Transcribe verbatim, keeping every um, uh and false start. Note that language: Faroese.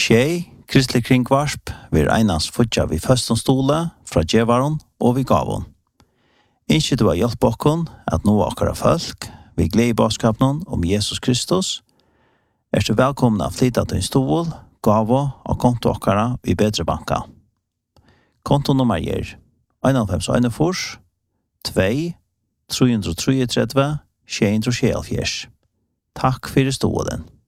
Tjej, kristelig kringvarsp, vi er einans futja vi føstonstole fra djevaron og vi gavon. Innskje du har hjelp okkon at nå akkara folk, vi gleder i baskapen om Jesus Kristus, er du velkomna å flytta til en stol, gavo og konto akkara vi bedre banka. Kontonummer er en fem en fors, to, tre tre tre, sju tre sju. Takk for stolen.